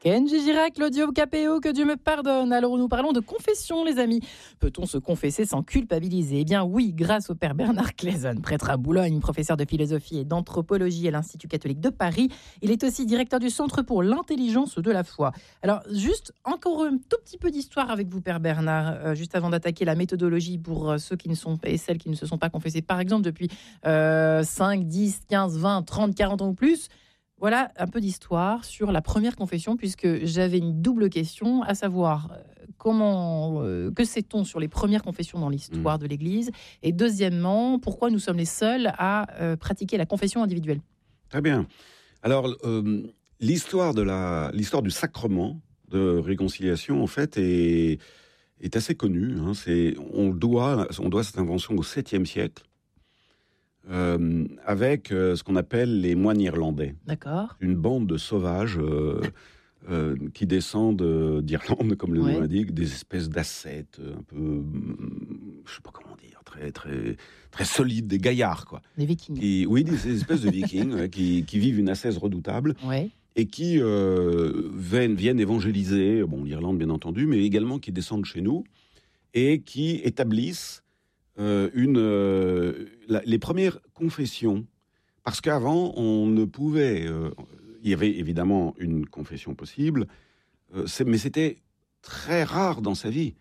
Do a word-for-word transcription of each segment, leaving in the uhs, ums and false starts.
Kenji Girac, Claudio Capéo, que Dieu me pardonne. Alors nous parlons de confession, les amis. Peut-on se confesser sans culpabiliser ? Eh bien oui, grâce au père Bernard Claison, prêtre à Boulogne, professeur de philosophie et d'anthropologie à l'Institut catholique de Paris. Il est aussi directeur du Centre pour l'intelligence de la foi. Alors juste encore un tout petit peu d'histoire avec vous, père Bernard, euh, juste avant d'attaquer la méthodologie pour euh, ceux qui ne sont et celles qui ne se sont pas confessés, par exemple depuis euh, cinq, dix, quinze, vingt, trente, quarante ans ou plus. Voilà un peu d'histoire sur la première confession, puisque j'avais une double question, à savoir euh, comment, euh, que sait-on sur les premières confessions dans l'histoire mmh. de l'Église ? Et deuxièmement, pourquoi nous sommes les seuls à euh, pratiquer la confession individuelle ? Très bien. Alors, euh, l'histoire, de la, l'histoire du sacrement de réconciliation, en fait, est, est assez connue. Hein. C'est, on, doit, on doit cette invention au septième siècle. Euh, avec euh, ce qu'on appelle les moines irlandais. D'accord. Une bande de sauvages euh, euh, qui descendent euh, d'Irlande, comme le ouais. nom l'indique, des espèces d'ascètes, un peu, je sais pas comment dire, très très très solides, des gaillards quoi. Des vikings. Qui, oui, des espèces de vikings ouais, qui, qui vivent une ascèse redoutable. Ouais. Et qui euh, viennent, viennent évangéliser, bon, l'Irlande bien entendu, mais également qui descendent chez nous et qui établissent Euh, une, euh, la, les premières confessions, parce qu'avant, on ne pouvait... Euh, il y avait évidemment une confession possible, euh, c'est, mais c'était très rare dans sa vie.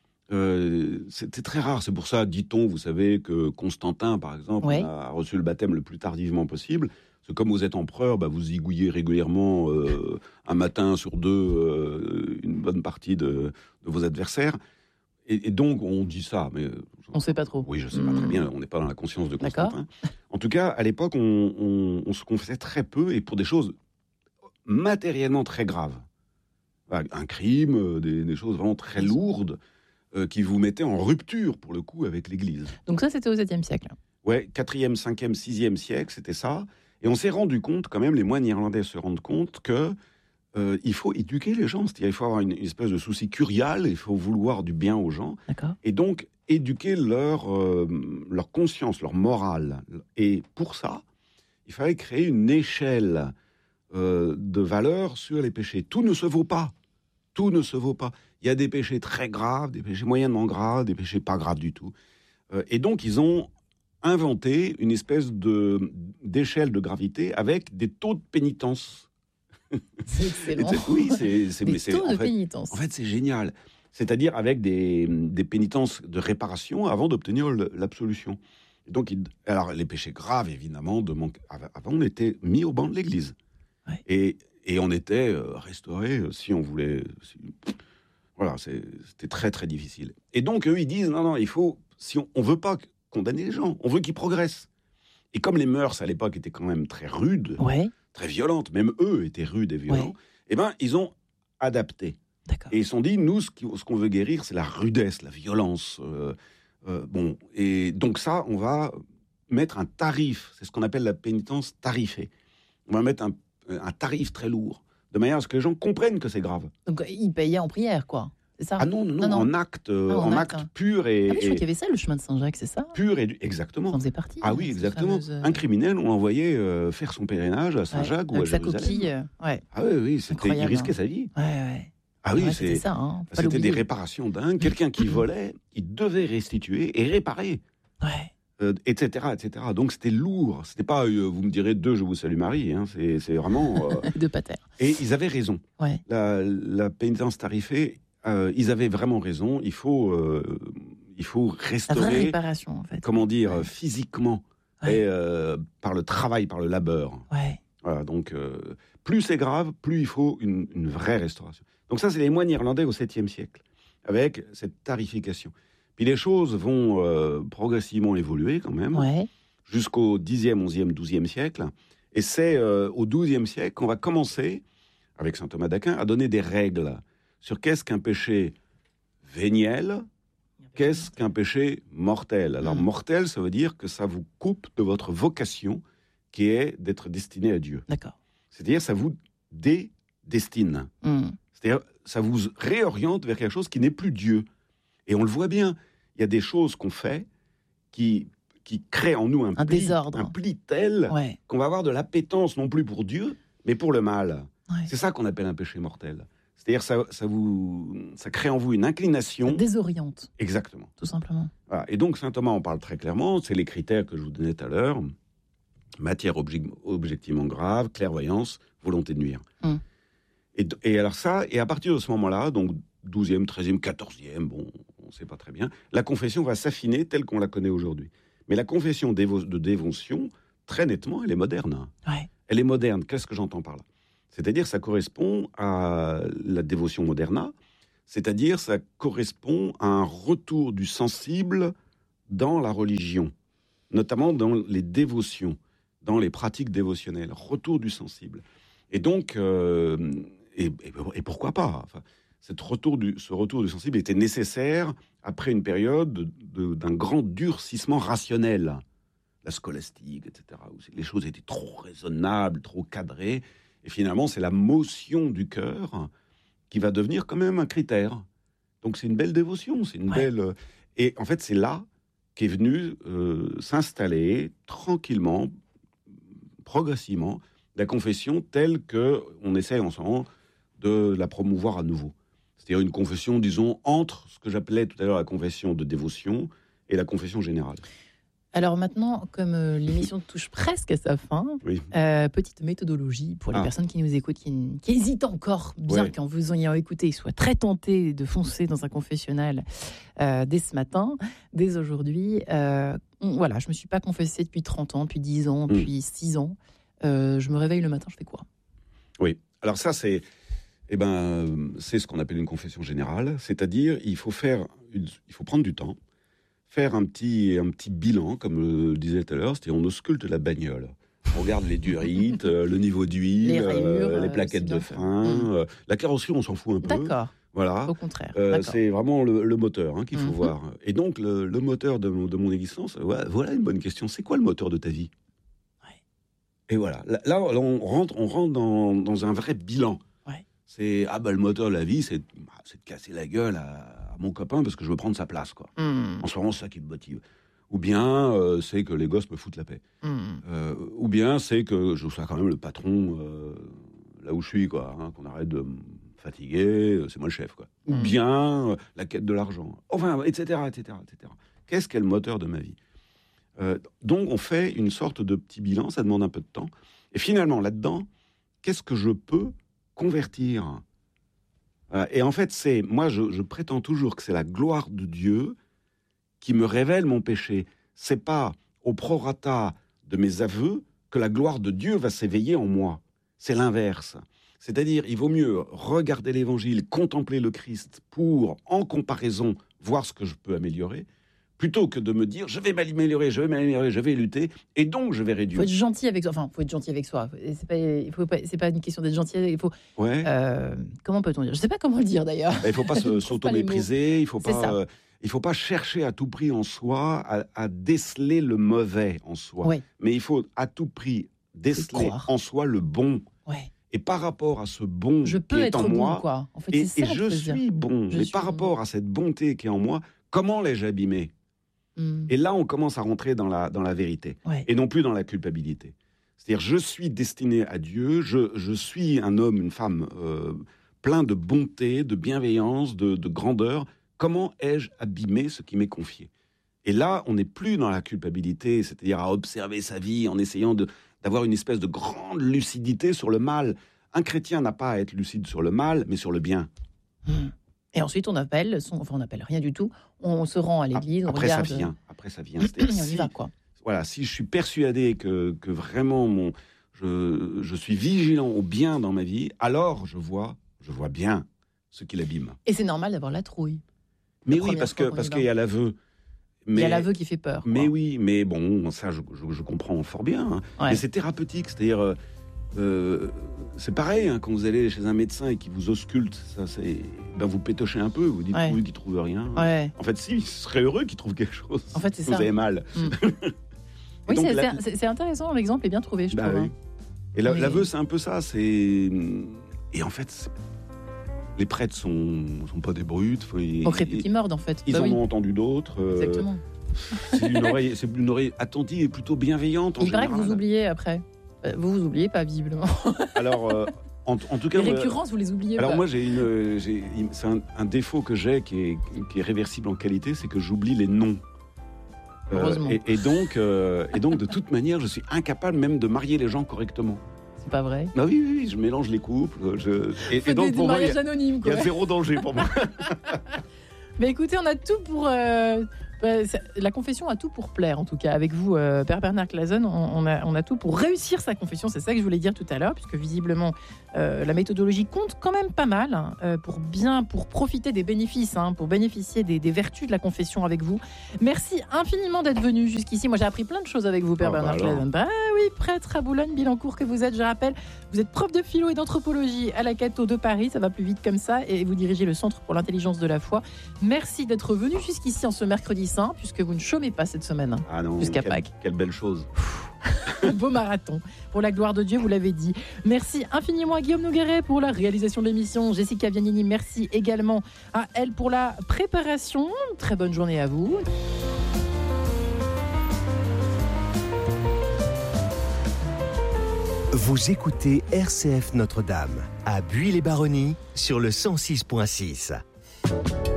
Euh, c'était très rare. C'est pour ça, dit-on, vous savez, que Constantin, par exemple, ouais. a reçu le baptême le plus tardivement possible. C'est comme vous êtes empereur, bah, vous zigouillez régulièrement, euh, un matin sur deux, euh, une bonne partie de, de vos adversaires. Et, et donc, on dit ça, mais... On ne sait pas trop. Oui, je ne sais mmh. pas très bien, on n'est pas dans la conscience de Constantin. D'accord. En tout cas, à l'époque, on, on, on se confessait très peu, et pour des choses matériellement très graves. Un crime, des, des choses vraiment très lourdes, euh, qui vous mettaient en rupture, pour le coup, avec l'Église. Donc ça, c'était au septième siècle. Oui, quatrième, cinquième, sixième siècle, c'était ça. Et on s'est rendu compte, quand même, les moines irlandais se rendent compte que Euh, il faut éduquer les gens, c'est-à-dire il faut avoir une, une espèce de souci curial, il faut vouloir du bien aux gens, D'accord. Et donc éduquer leur, euh, leur conscience, leur morale. Et pour ça, il fallait créer une échelle euh, de valeurs sur les péchés. Tout ne se vaut pas, tout ne se vaut pas. Il y a des péchés très graves, des péchés moyennement graves, des péchés pas graves du tout. Euh, et donc ils ont inventé une espèce de, d'échelle de gravité avec des taux de pénitence. C'est excellent. Oui, c'est, c'est, des mais c'est, taux en de fait, pénitence. En fait, c'est génial. C'est-à-dire avec des, des pénitences de réparation avant d'obtenir le, l'absolution. Et donc, il, alors, les péchés graves, évidemment, de manque, avant, on était mis au banc de l'Église. Ouais. Et, et on était euh, restauré si on voulait. Si, voilà, c'est, c'était très, très difficile. Et donc, eux, ils disent non, non, il faut. Si on ne veut pas condamner les gens, on veut qu'ils progressent. Et comme les mœurs à l'époque étaient quand même très rudes. Ouais. Très violentes, même eux étaient rudes et violents, ouais. Eh ben, ils ont adapté. D'accord. Et ils se sont dit, nous, ce, qui, ce qu'on veut guérir, c'est la rudesse, la violence. Euh, euh, bon, et donc ça, on va mettre un tarif, c'est ce qu'on appelle la pénitence tarifée. On va mettre un, un tarif très lourd, de manière à ce que les gens comprennent que c'est grave. Donc, ils payaient en prière, quoi. C'est ça ? Ah non, non, non, non. en acte, euh, ah, en, en acte, acte pur et... Ah oui, je crois qu'il y avait ça, le chemin de Saint-Jacques, c'est ça ? Pur et... Exactement. Ça en faisait partie. Ah oui, exactement. Fameuse... Un criminel, on l'envoyait euh, faire son pèlerinage à Saint-Jacques ouais, ou à Jérusalem. Avec sa coquille, euh, ouais. Ah oui, oui, c'était... il risquait hein. sa vie. Ouais, ouais. Ah oui, ouais, c'est... c'était ça. Hein. C'était l'oublier. Des réparations dingues. Quelqu'un qui volait, il devait restituer et réparer. Ouais. Euh, et cetera, et cetera. Donc c'était lourd. C'était pas, euh, vous me direz, deux, je vous salue Marie. Hein. C'est, c'est vraiment... Euh... de pater. Et ils avaient raison. Ouais. La, la pénitence tarifée, euh, ils avaient vraiment raison. Il faut, euh, il faut restaurer... La vraie réparation, en fait. Comment dire, ouais. physiquement. Ouais. Et euh, par le travail, par le labeur. Ouais. Voilà, donc, euh, plus c'est grave, plus il faut une, une vraie restauration. Donc ça, c'est les moines irlandais au septième siècle, avec cette tarification. Puis les choses vont euh, progressivement évoluer quand même, ouais. jusqu'au dixième, onzième, douzième siècle. Et c'est euh, au douzième siècle qu'on va commencer, avec saint Thomas d'Aquin, à donner des règles sur qu'est-ce qu'un péché véniel, qu'est-ce qu'un péché mortel. Alors, mmh. mortel, ça veut dire que ça vous coupe de votre vocation, qui est d'être destiné à Dieu. D'accord. C'est-à-dire, ça vous dédestine. Mmh. C'est-à-dire, ça vous réoriente vers quelque chose qui n'est plus Dieu. Et on le voit bien. Il y a des choses qu'on fait qui, qui créent en nous un, un pli, désordre. Un pli tel ouais. qu'on va avoir de l'appétence non plus pour Dieu, mais pour le mal. Ouais. C'est ça qu'on appelle un péché mortel. C'est-à-dire ça, ça vous, ça crée en vous une inclination. Ça désoriente. Exactement. Tout simplement. Voilà. Et donc saint Thomas en parle très clairement. C'est les critères que je vous donnais tout à l'heure. Matière obje- objectivement grave, clairvoyance, volonté de nuire. Mm. Et, et alors ça, et à partir de ce moment-là, donc douzième, treizième, quatorzième, bon, on ne sait pas très bien, la confession va s'affiner telle qu'on la connaît aujourd'hui. Mais la confession dévo- de dévotion, très nettement, elle est moderne. Ouais. Elle est moderne. Qu'est-ce que j'entends par là ? C'est-à-dire, ça correspond à la dévotion moderna, c'est-à-dire, ça correspond à un retour du sensible dans la religion, notamment dans les dévotions, dans les pratiques dévotionnelles, retour du sensible. Et donc, euh, et, et, et pourquoi pas enfin, cette retour du, ce retour du sensible était nécessaire après une période de, de, d'un grand durcissement rationnel, la scolastique, et cetera, où les choses étaient trop raisonnables, trop cadrées. Et finalement, c'est la motion du cœur qui va devenir quand même un critère. Donc c'est une belle dévotion, c'est une Ouais. belle... Et en fait, c'est là qu'est venue euh, s'installer tranquillement, progressivement, la confession telle qu'on essaie en ce moment de la promouvoir à nouveau. C'est-à-dire une confession, disons, entre ce que j'appelais tout à l'heure la confession de dévotion et la confession générale. Alors maintenant, comme euh, l'émission touche presque à sa fin, Oui. euh, petite méthodologie pour les Ah. personnes qui nous écoutent, qui, qui hésitent encore, bien Ouais. qu'en vous ayant écouté, ils soient très tentés de foncer dans un confessionnal euh, dès ce matin, dès aujourd'hui. Euh, on- voilà, je ne me suis pas confessée depuis trente ans, depuis dix ans, depuis six ans. Euh, je me réveille le matin, je fais quoi ? Oui. Alors ça, c'est, eh ben, c'est ce qu'on appelle une confession générale. C'est-à-dire, il faut faire, une- il faut prendre du temps, faire un petit, un petit bilan, comme le disait tout à l'heure. C'est-à-dire, on ausculte la bagnole. On regarde les durites, euh, le niveau d'huile, Les rayures, euh, les euh, plaquettes aussi de bien que- frein, Mm. euh, la carrosserie, on s'en fout un peu. D'accord, Voilà. au contraire. Euh, d'accord. c'est vraiment le, le moteur hein, qu'il faut Mhm. voir. Et donc, le, le moteur de mon, de mon existence, ouais, voilà une bonne question. C'est quoi le moteur de ta vie ? Ouais. Et voilà. Là, là, on rentre, on rentre dans, dans un vrai bilan. Ouais. C'est, ah bah, le moteur de la vie, c'est, bah, c'est de casser la gueule à, à mon copain parce que je veux prendre sa place, quoi. Mm. En ce moment, c'est ça qui me motive. Ou bien, euh, c'est que les gosses me foutent la paix. Mm. Euh, ou bien, c'est que je sois quand même le patron euh, là où je suis, quoi. Hein, qu'on arrête de me fatiguer, euh, c'est moi le chef, quoi. Ou Mm. bien, euh, la quête de l'argent. Enfin, et cetera, et cetera, et cetera. Qu'est-ce qu'est le moteur de ma vie ? Euh, donc, on fait une sorte de petit bilan, ça demande un peu de temps. Et finalement, là-dedans, qu'est-ce que je peux convertir ? Euh, Et en fait, c'est moi, je, je prétends toujours que c'est la gloire de Dieu qui me révèle mon péché. C'est pas au prorata de mes aveux que la gloire de Dieu va s'éveiller en moi. C'est l'inverse. C'est-à-dire, il vaut mieux regarder l'Évangile, contempler le Christ pour, en comparaison, voir ce que je peux améliorer, plutôt que de me dire, je vais m'améliorer, je vais m'améliorer, je vais lutter, et donc je vais Il réduire. faut être gentil avec soi. Enfin, il faut être gentil avec soi. C'est pas, il faut pas, c'est pas une question d'être gentil. Il faut. Ouais. euh, comment peut-on dire ? Je sais pas comment le dire d'ailleurs. Il ne faut pas Je se- trouve pas s'auto-mépriser, il ne faut C'est pas, ça. euh, il faut pas chercher à tout prix en soi à, à déceler le mauvais en soi. Ouais, Mais il faut à tout prix déceler croire. en soi le bon. ouais. Et par rapport à ce bon Je qui peux est être en bon, moi, quoi. En fait, et, c'est et ça je qu'il faut se dire. suis bon, Je mais suis par bon. rapport à cette bonté qui est en moi, comment l'ai-je abîmé ? Mm. Et là, on commence à rentrer dans la, dans la vérité, Ouais. et non plus dans la culpabilité. C'est-à-dire, je suis destiné à Dieu, je, je suis un homme, une femme euh, plein de bonté, de bienveillance, de, de grandeur. Comment ai-je abîmé ce qui m'est confié ? Et là, on n'est plus dans la culpabilité, c'est-à-dire à observer sa vie en essayant de, d'avoir une espèce de grande lucidité sur le mal. Un chrétien n'a pas à être lucide sur le mal, mais sur le bien. Mm. Et ensuite, on appelle, son... enfin, on appelle rien du tout. On se rend à l'église, on Après, ça regarde. vient. Après, ça vient. Et C'est-à-dire, on y si- va, quoi. Voilà, si je suis persuadé que, que vraiment mon, je, je suis vigilant au bien dans ma vie, alors je vois, je vois bien ce qui l'abîme. Et c'est normal d'avoir la trouille. Mais oui, première parce fois que qu'on y parce va. qu'il y a l'aveu. Il Mais, y a l'aveu qui fait peur. mais quoi. oui, mais bon, ça, je, je- je comprends fort bien. hein. Ouais. Mais c'est thérapeutique, c'est-à-dire, euh, euh, c'est pareil hein, quand vous allez chez un médecin et qu'il vous ausculte, ça, c'est, ben vous pétochez un peu, vous dites Ouais. oui, qu'il trouve rien. Ouais. En fait, si, il serait heureux qu'il trouve quelque chose. En fait, c'est vous ça. avez mal. Mm. Et Oui, donc, c'est, la- c'est- c'est intéressant. L'exemple est bien trouvé, je Bah trouve. oui. hein. Et la- Mais- l'aveu, c'est un peu ça. C'est et en fait, c'est- les prêtres sont sont pas des brutes. Faut... Au crépus qui mordent, en fait. Ils Bah en oui, ont entendu d'autres. euh, exactement. c'est une oreille, c'est une oreille attentive et plutôt bienveillante en Il paraît que général. vous oubliez après. Euh, Vous vous oubliez pas, visiblement. Alors, euh, En, en tout cas, les récurrences, vous les oubliez alors pas. moi, j'ai une, j'ai, c'est un, un défaut que j'ai qui est, qui est réversible en qualité, c'est que j'oublie les noms. Heureusement. Euh, et, et, donc, euh, et donc, de toute manière, je suis incapable même de marier les gens correctement. C'est pas vrai. Ah oui, oui, oui, je mélange les couples. Je... Et, et donc, des, pour des moi, mariages il y, anonymes, quoi. Il y a zéro danger pour moi. Mais écoutez, on a tout pour... Euh... La confession a tout pour plaire, en tout cas. Avec vous, euh, Père Bernard Clason, on, on, a, on a tout pour réussir sa confession. C'est ça que je voulais dire tout à l'heure, puisque visiblement, euh, la méthodologie compte quand même pas mal hein, euh, pour bien, pour profiter des bénéfices, hein, pour bénéficier des, des vertus de la confession avec vous. Merci infiniment d'être venu jusqu'ici. Moi, j'ai appris plein de choses avec vous, Père oh, Bernard bah Clason. Bah oui, prêtre à Boulogne-Billancourt que vous êtes, je rappelle. Vous êtes prof de philo et d'anthropologie à la Cato de Paris. Ça va plus vite comme ça. Et vous dirigez le Centre pour l'intelligence de la foi. Merci d'être venu jusqu'ici en ce mercredi saint, puisque vous ne chômez pas cette semaine, ah non, jusqu'à quelle, Pâques. Quelle belle chose. Beau marathon. Pour la gloire de Dieu, vous l'avez dit. Merci infiniment à Guillaume Nogueret pour la réalisation de l'émission. Jessica Vianini, merci également à elle pour la préparation. Très bonne journée à vous. Vous écoutez R C F Notre-Dame à Buis-les-Baronnies sur le cent six virgule six.